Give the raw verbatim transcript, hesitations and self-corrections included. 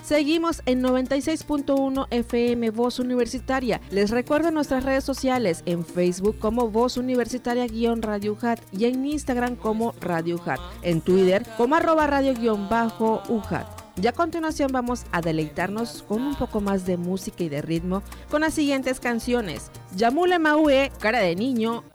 Seguimos en noventa y seis punto uno F M Voz Universitaria. Les recuerdo nuestras redes sociales en Facebook como Voz Universitaria-Radio U J A T y en Instagram como Radio U J A T, en Twitter como arroba radio-U J A T. Y a continuación vamos a deleitarnos con un poco más de música y de ritmo con las siguientes canciones: Yamule Maue, Cara de Niño,